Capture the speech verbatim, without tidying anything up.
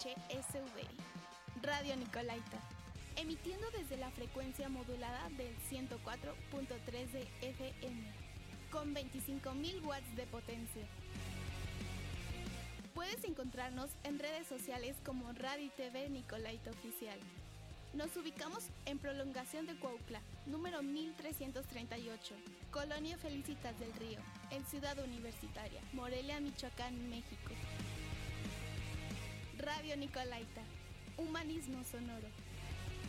H S V. Radio Nicolaita, emitiendo desde la frecuencia modulada del ciento cuatro punto tres de F M, con veinticinco mil watts de potencia. Puedes encontrarnos en redes sociales como Radio y T V Nicolaita Oficial. Nos ubicamos en Prolongación de Cuautla, número mil trescientos treinta y ocho, Colonia Felicitas del Río, en Ciudad Universitaria, Morelia, Michoacán, México. Radio Nicolaita, humanismo sonoro.